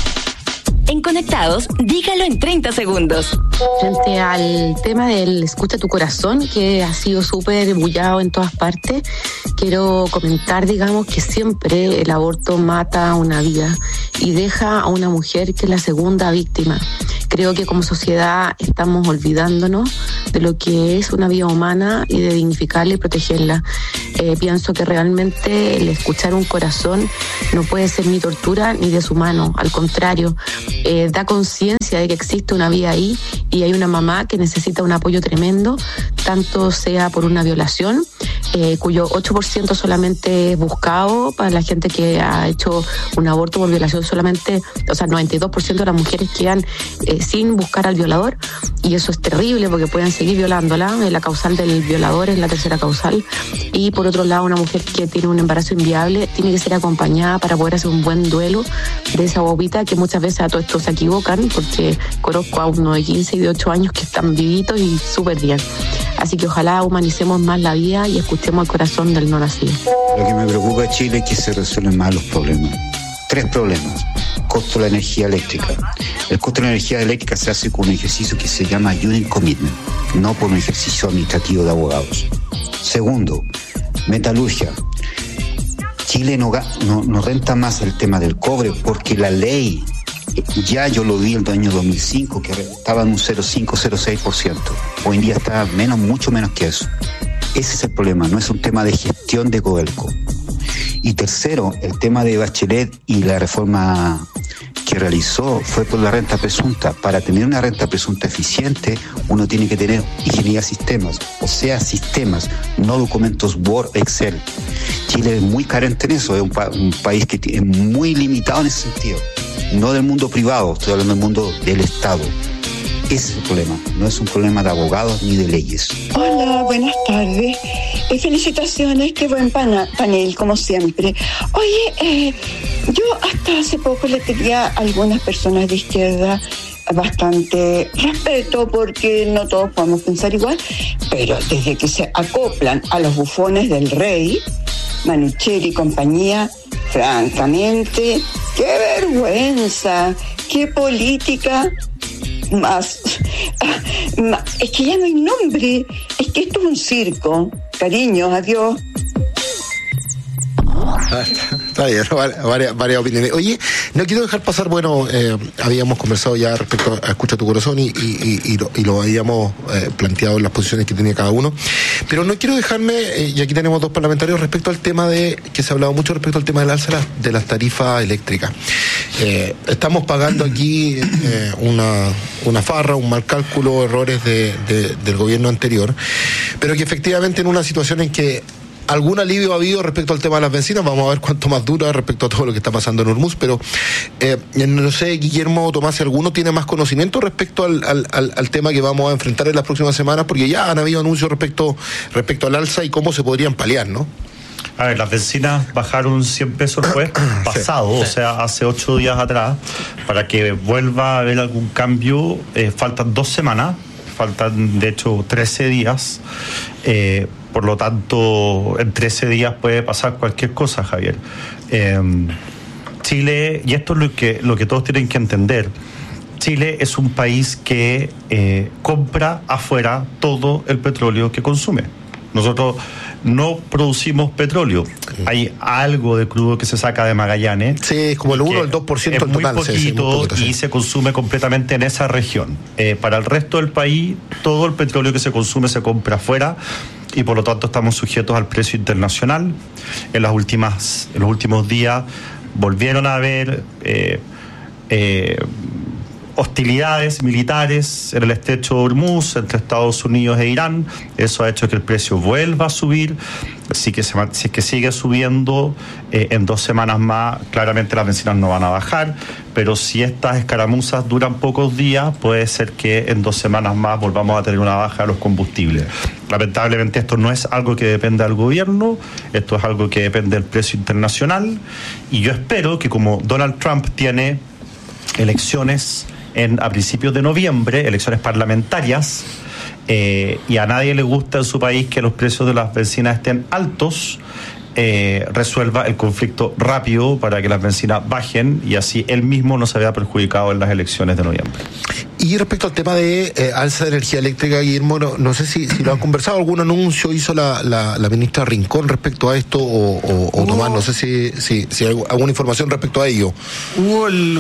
En Conectados, dígalo en treinta segundos. Frente al tema del escucha tu corazón, que ha sido súper bullado en todas partes, quiero comentar, digamos, que siempre el aborto mata una vida y deja a una mujer que es la segunda víctima. Creo que como sociedad estamos olvidándonos de lo que es una vida humana y de dignificarla y protegerla. Eh, pienso que realmente el escuchar un corazón no puede ser ni tortura ni deshumano, al contrario, eh, da conciencia de que existe una vida ahí y hay una mamá que necesita un apoyo tremendo, tanto sea por una violación, eh, cuyo ocho por ciento solamente es buscado para la gente que ha hecho un aborto por violación, solamente, o sea, noventa y dos por ciento de las mujeres quedan eh, sin buscar al violador, y eso es terrible porque pueden seguir violándola. La causal del violador es la tercera causal. Y por otro lado, una mujer que tiene un embarazo inviable tiene que ser acompañada para poder hacer un buen duelo de esa bobita, que muchas veces a todo esto se equivocan, porque conozco a uno de quince y de ocho años que están vivitos y súper bien. Así que ojalá humanicemos más la vida y escuchemos el corazón del no nacido. Lo que me preocupa a Chile es que se resuelven mal los problemas. Tres problemas. Costo de la energía eléctrica. El costo de la energía eléctrica se hace con un ejercicio que se llama Union Commitment, no por un ejercicio administrativo de abogados. Segundo, metalurgia. Chile no, no, no renta más el tema del cobre porque la ley, ya yo lo vi en el año dos mil cinco, que estaba en un cero coma cinco, cero coma seis por ciento. Hoy en día está menos, mucho menos que eso. Ese es el problema, no es un tema de gestión de Codelco. Y tercero, el tema de Bachelet y la reforma que realizó fue por la renta presunta. Para tener una renta presunta eficiente, uno tiene que tener ingeniería de sistemas, o sea, sistemas, no documentos Word, Excel. Chile es muy carente en eso, es un, pa- un país que es muy limitado en ese sentido. No del mundo privado, estoy hablando del mundo del Estado. Ese es el problema, no es un problema de abogados ni de leyes. Hola, buenas tardes. Eh, felicitaciones, qué buen pana- panel, como siempre. Oye, eh, yo hasta hace poco le tenía a algunas personas de izquierda bastante respeto, porque no todos podemos pensar igual, pero desde que se acoplan a los bufones del rey, Manucheri y compañía, francamente, qué vergüenza, qué política más, más, es que ya no hay nombre, es que esto es un circo. Cariño, adiós. Ah, está bien, varias, varias opiniones. Oye, no quiero dejar pasar, bueno, eh, habíamos conversado ya respecto a Escucha tu Corazón y, y, y, y, lo, y lo habíamos eh, planteado en las posiciones que tenía cada uno, pero no quiero dejarme, eh, y aquí tenemos dos parlamentarios, respecto al tema de, que se ha hablado mucho respecto al tema del alza de las tarifas eléctricas. Eh, estamos pagando aquí eh, una, una farra, un mal cálculo, errores de, de, del gobierno anterior, pero que efectivamente en una situación en que algún alivio ha habido respecto al tema de las bencinas, vamos a ver cuánto más dura respecto a todo lo que está pasando en Hormuz, pero eh, no sé, Guillermo, Tomás, si alguno tiene más conocimiento respecto al, al, al, al tema que vamos a enfrentar en las próximas semanas, porque ya han habido anuncios respecto, respecto al alza y cómo se podrían paliar, ¿no? A ver, las bencinas bajaron cien pesos el jueves pasado, sí, o sea, hace ocho días atrás. Para que vuelva a haber algún cambio, eh, faltan dos semanas, faltan de hecho trece días. Eh, por lo tanto, en trece días puede pasar cualquier cosa, Javier. Eh, Chile, y esto es lo que, lo que todos tienen que entender, Chile es un país que eh, compra afuera todo el petróleo que consume. Nosotros no producimos petróleo. Hay algo de crudo que se saca de Magallanes. Sí, es como el uno o el dos por ciento del total. Muy poquito, sí, sí, muy poquito, sí. Y se consume completamente en esa región. Eh, para el resto del país, todo el petróleo que se consume se compra afuera y por lo tanto estamos sujetos al precio internacional. En las últimas, en los últimos días volvieron a haber eh, eh, hostilidades militares en el estrecho de Hormuz entre Estados Unidos e Irán. Eso ha hecho que el precio vuelva a subir. Así que se, si es que sigue subiendo, eh, en dos semanas más claramente las bencinas no van a bajar, pero si estas escaramuzas duran pocos días, puede ser que en dos semanas más volvamos a tener una baja de los combustibles. Lamentablemente esto no es algo que dependa del gobierno, esto es algo que depende del precio internacional, y yo espero que como Donald Trump tiene elecciones en, a principios de noviembre, elecciones parlamentarias, eh, y a nadie le gusta en su país que los precios de las bencinas estén altos. Eh, resuelva el conflicto rápido para que las bencinas bajen y así él mismo no se vea perjudicado en las elecciones de noviembre. Y respecto al tema de eh, alza de energía eléctrica, Guillermo, no, no sé si, si lo han conversado, algún anuncio hizo la, la, la ministra Rincón respecto a esto o, o, o Tomás, no sé si, si, si hay alguna información respecto a ello. Hubo el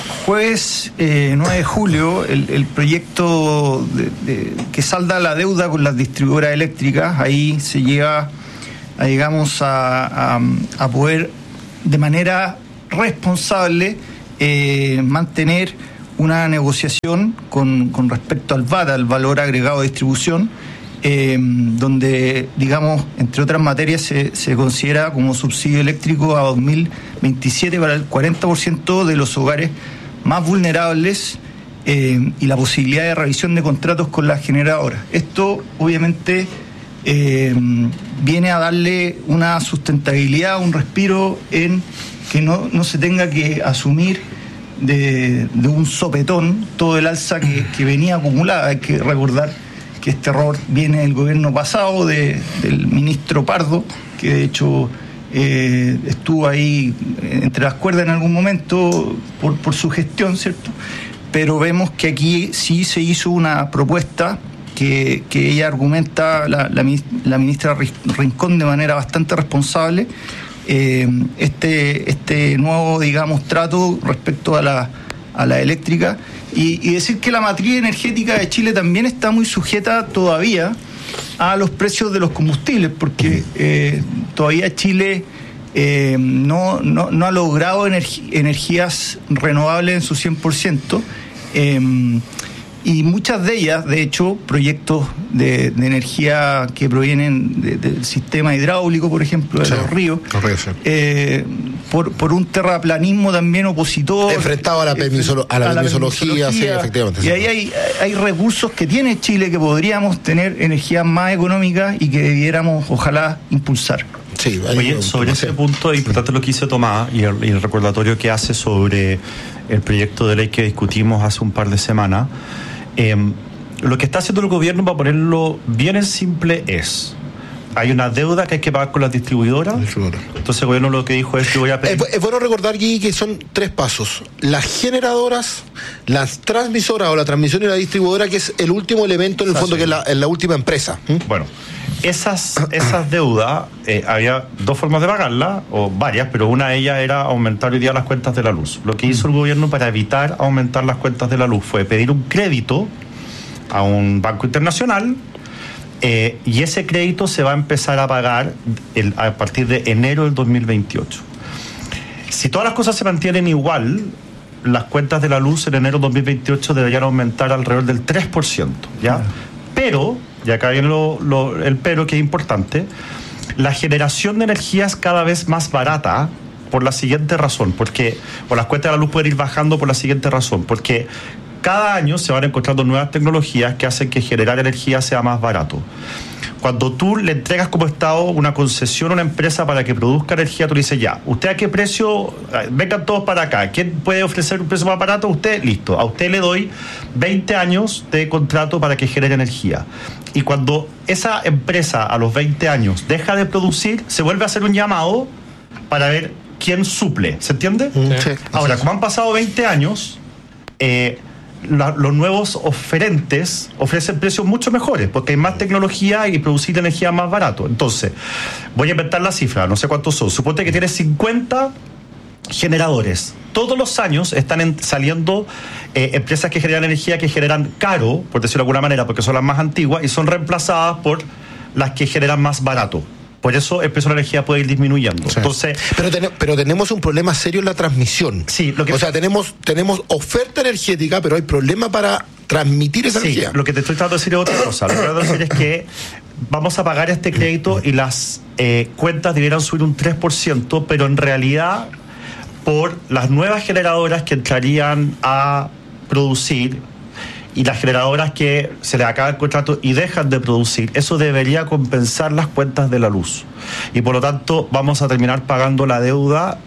jueves eh, nueve de julio el, el proyecto de, de, que salda la deuda con las distribuidoras eléctricas. Ahí se llega a, digamos, a, a, a poder de manera responsable eh, mantener una negociación con, con respecto al V A T, al valor agregado de distribución, eh, donde, digamos, entre otras materias, se, se considera como subsidio eléctrico a dos mil veintisiete para el cuarenta por ciento de los hogares más vulnerables eh, y la posibilidad de revisión de contratos con las generadoras. Esto, obviamente, eh, viene a darle una sustentabilidad, un respiro en que no, no se tenga que asumir De, de un sopetón todo el alza que, que venía acumulada. Hay que recordar que este error viene del gobierno pasado, de, del ministro Pardo, que de hecho eh, estuvo ahí entre las cuerdas en algún momento por, por su gestión, ¿cierto? Pero vemos que aquí sí se hizo una propuesta que, que ella argumenta, la, la, la ministra Rincón, de manera bastante responsable, Eh, este este nuevo, digamos, trato respecto a la a la eléctrica y, y decir que la matriz energética de Chile también está muy sujeta todavía a los precios de los combustibles, porque eh, todavía Chile eh, no, no, no ha logrado energi- energías renovables en su cien por ciento, eh, y muchas de ellas, de hecho, proyectos de, de energía que provienen de, del sistema hidráulico, por ejemplo, de sí, los ríos, sí. eh, por, por un terraplanismo también opositor. Enfrentado a la, permisolo- a la, a la permisología, permisología, sí, efectivamente. Y sí. ahí hay, hay recursos que tiene Chile que podríamos tener energías más económicas y que debiéramos, ojalá, impulsar. Sí, Oye, sobre ese punto es importante lo que hizo Tomás y el, y el recordatorio que hace sobre el proyecto de ley que discutimos hace un par de semanas. Eh, lo que está haciendo el gobierno, para ponerlo bien en simple, es: hay una deuda que hay que pagar con las distribuidoras. Entonces el gobierno lo que dijo es que voy a pedir... Es, es bueno recordar, Gui, que son tres pasos: las generadoras, las transmisoras o la transmisión y la distribuidora, que es el último elemento en el fondo, que es la, es la última empresa. ¿Mm? Bueno, esas, esas deudas, eh, había dos formas de pagarlas, o varias, pero una de ellas era aumentar hoy día las cuentas de la luz. Lo que hizo el gobierno para evitar aumentar las cuentas de la luz fue pedir un crédito a un banco internacional, eh, y ese crédito se va a empezar a pagar el, a partir de enero del dos mil veintiocho. Si todas las cosas se mantienen igual, las cuentas de la luz en enero del dos mil veintiocho deberían aumentar alrededor del tres por ciento, ¿ya? Uh-huh. Pero, y acá viene lo, lo, el pero que es importante, la generación de energía es cada vez más barata por la siguiente razón, porque, o las cuentas de la luz pueden ir bajando por la siguiente razón, porque cada año se van encontrando nuevas tecnologías que hacen que generar energía sea más barato. Cuando tú le entregas como Estado una concesión a una empresa para que produzca energía, tú le dices: ya, ¿usted a qué precio? Vengan todos para acá. ¿Quién puede ofrecer un precio más barato? Usted, listo. A usted le doy veinte años de contrato para que genere energía. Y cuando esa empresa a los veinte años deja de producir, se vuelve a hacer un llamado para ver quién suple. ¿Se entiende? Sí. Ahora, como han pasado veinte años, eh, La, los nuevos oferentes ofrecen precios mucho mejores porque hay más tecnología y producir energía más barato. Entonces, voy a inventar la cifra, no sé cuántos son. Suponte que tienes cincuenta generadores. Todos los años están en, saliendo eh, empresas que generan energía que generan caro, por decirlo de alguna manera, porque son las más antiguas, y son reemplazadas por las que generan más barato. Por eso el precio de la energía puede ir disminuyendo. Sí. Entonces, pero, ten, pero tenemos un problema serio en la transmisión. Sí, lo que o sea, tenemos, tenemos oferta energética, pero hay problema para transmitir esa sí, energía. Lo que te estoy tratando de decir es otra cosa. Lo que estoy tratando de decir es que vamos a pagar este crédito y las eh, cuentas debieran subir un tres por ciento, pero en realidad por las nuevas generadoras que entrarían a producir y las generadoras que se les acaba el contrato y dejan de producir, eso debería compensar las cuentas de la luz. Y por lo tanto vamos a terminar pagando la deuda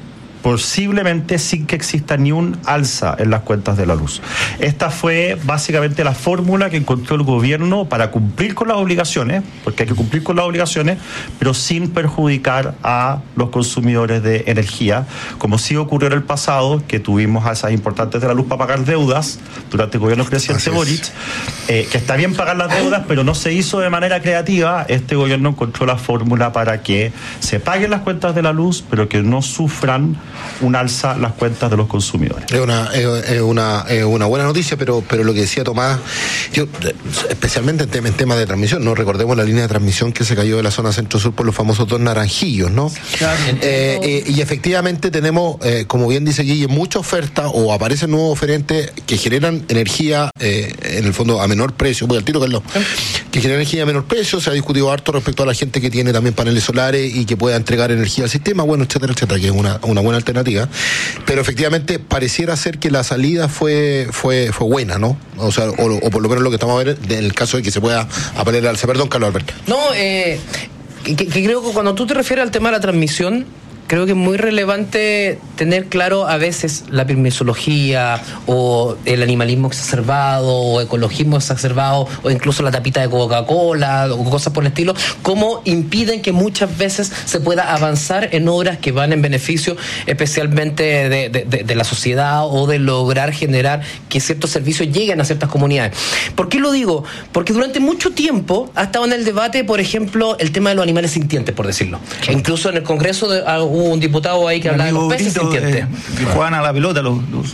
posiblemente sin que exista ni un alza en las cuentas de la luz. Esta fue básicamente la fórmula que encontró el gobierno para cumplir con las obligaciones, porque hay que cumplir con las obligaciones, pero sin perjudicar a los consumidores de energía, como sí ocurrió en el pasado, que tuvimos alzas importantes de la luz para pagar deudas durante el gobierno del presidente Boric, eh, que está bien pagar las deudas, pero no se hizo de manera creativa. Este gobierno encontró la fórmula para que se paguen las cuentas de la luz, pero que no sufran un alza las cuentas de los consumidores. Es una, es, es una, es una buena noticia, pero, pero lo que decía Tomás, yo, especialmente en tema, en tema de transmisión, no recordemos la línea de transmisión que se cayó de la zona centro-sur por los famosos dos naranjillos, ¿no? Claro. Eh, eh, y efectivamente tenemos, eh, como bien dice Guille, mucha oferta o aparecen nuevos oferentes que generan energía, eh, en el fondo a menor precio, voy al tiro, Carlos, que generan energía a menor precio. Se ha discutido harto respecto a la gente que tiene también paneles solares y que pueda entregar energía al sistema, bueno, etcétera, etcétera, que es una, una buena alternativa, pero efectivamente pareciera ser que la salida fue fue fue buena, ¿no? O sea, o, o por lo menos lo que estamos a ver en el caso de que se pueda apelar al alza. Perdón, Carlos Alberto. No, eh, que, que creo que cuando tú te refieres al tema de la transmisión, creo que es muy relevante tener claro a veces la permisología o el animalismo exacerbado o ecologismo exacerbado o incluso la tapita de Coca-Cola o cosas por el estilo, cómo impiden que muchas veces se pueda avanzar en obras que van en beneficio especialmente de, de, de, de la sociedad o de lograr generar que ciertos servicios lleguen a ciertas comunidades. ¿Por qué lo digo? Porque durante mucho tiempo ha estado en el debate, por ejemplo, el tema de los animales sintientes, por decirlo. E incluso en el Congreso de hubo un diputado ahí que hablaba de los peces sintientes. Eh, que juegan a la pelota los... los...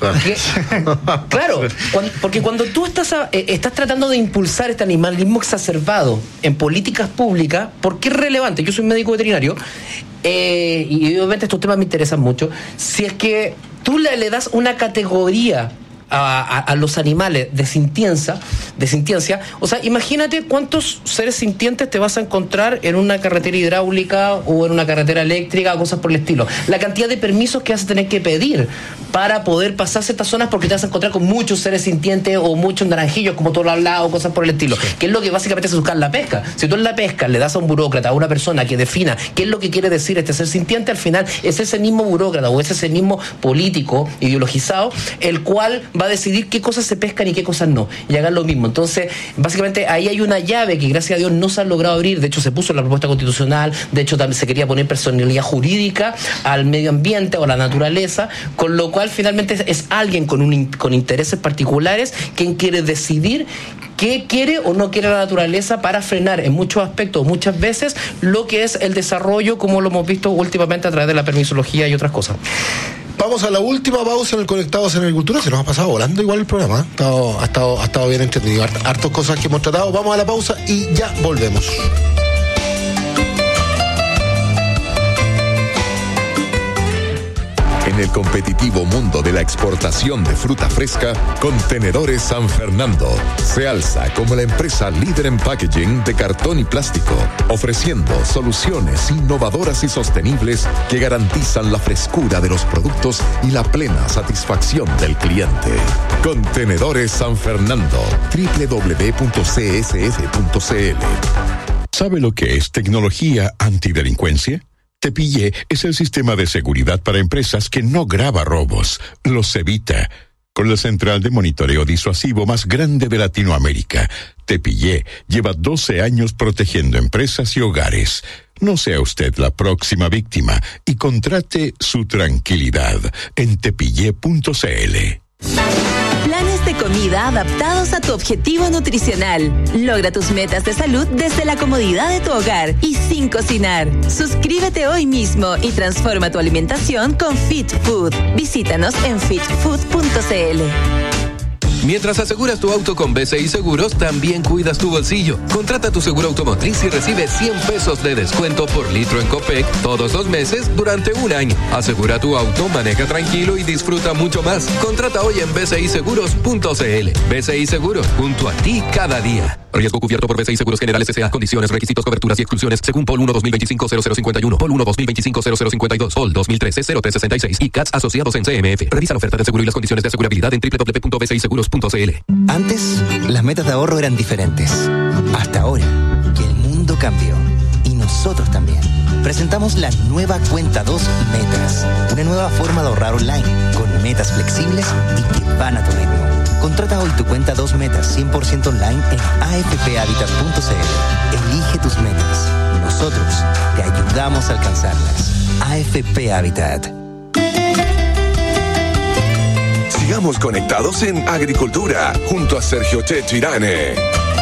Claro, cuando, porque cuando tú estás, a, eh, estás tratando de impulsar este animalismo exacerbado en políticas públicas, ¿por qué es relevante? Yo soy médico veterinario eh, y obviamente estos temas me interesan mucho. Si es que tú le, le das una categoría A, a, a los animales de sintiencia, de sintiencia, o sea, imagínate cuántos seres sintientes te vas a encontrar en una carretera hidráulica o en una carretera eléctrica o cosas por el estilo. La cantidad de permisos que vas a tener que pedir para poder pasar ciertas zonas, porque te vas a encontrar con muchos seres sintientes o muchos naranjillos, como tú lo has hablado, o cosas por el estilo, que es lo que básicamente es buscar la pesca. Si tú en la pesca le das a un burócrata, a una persona que defina qué es lo que quiere decir este ser sintiente, al final es ese mismo burócrata o es ese mismo político ideologizado el cual va a decidir qué cosas se pescan y qué cosas no, y hagan lo mismo. Entonces, básicamente ahí hay una llave que gracias a Dios no se ha logrado abrir. De hecho, se puso en la propuesta constitucional, de hecho también se quería poner personalidad jurídica al medio ambiente o a la naturaleza, con lo cual finalmente es, es alguien con, un, con intereses particulares quien quiere decidir qué quiere o no quiere la naturaleza para frenar en muchos aspectos, muchas veces, lo que es el desarrollo, como lo hemos visto últimamente a través de la permisología y otras cosas. Vamos a la última pausa en el Conectados en Agricultura. Se nos ha pasado volando igual el programa. ¿eh? Ha, estado, ha, estado, ha estado bien entretenido. Hart, hartas cosas que hemos tratado. Vamos a la pausa y ya volvemos. En el competitivo mundo de la exportación de fruta fresca, Contenedores San Fernando se alza como la empresa líder en packaging de cartón y plástico, ofreciendo soluciones innovadoras y sostenibles que garantizan la frescura de los productos y la plena satisfacción del cliente. Contenedores San Fernando, doble u doble u doble u punto c s f punto c l. ¿Sabe lo que es tecnología antidelincuencia? Tepillé es el sistema de seguridad para empresas que no graba robos, los evita. Con la central de monitoreo disuasivo más grande de Latinoamérica, Tepillé lleva doce años protegiendo empresas y hogares. No sea usted la próxima víctima y contrate su tranquilidad en tepillé punto c l. Planes de comida adaptados a tu objetivo nutricional. Logra tus metas de salud desde la comodidad de tu hogar y sin cocinar. Suscríbete hoy mismo y transforma tu alimentación con Fit Food. Visítanos en fit food punto c l. Mientras aseguras tu auto con B C I Seguros, también cuidas tu bolsillo. Contrata tu seguro automotriz y recibe cien pesos de descuento por litro en Copec todos los meses durante un año. Asegura tu auto, maneja tranquilo y disfruta mucho más. Contrata hoy en b c i seguros punto c l. B C I Seguros, junto a ti cada día. Riesgo cubierto por B C I Seguros Generales S A. Condiciones, requisitos, coberturas y exclusiones según P O L uno dos mil veinticinco cero cero cincuenta y uno, P O L uno dos mil veinticinco cero cero cincuenta y dos, P O L dos mil trece cero tres sesenta y seis y C A T S asociados en C M F. Revisa la oferta de seguro y las condiciones de asegurabilidad en doble u doble u doble u punto b c i seguros punto c l. Antes, las metas de ahorro eran diferentes. Hasta ahora, que el mundo cambió. Y nosotros también. presentamos la nueva Cuenta dos Metas. Una nueva forma de ahorrar online, con metas flexibles y que van a tu ritmo. Contrata hoy tu Cuenta dos Metas cien por ciento online en a f p habitat punto c l. Elige tus metas. Nosotros te ayudamos a alcanzarlas. A F P Habitat. Sigamos conectados en Agricultura junto a Sergio Checho Irane.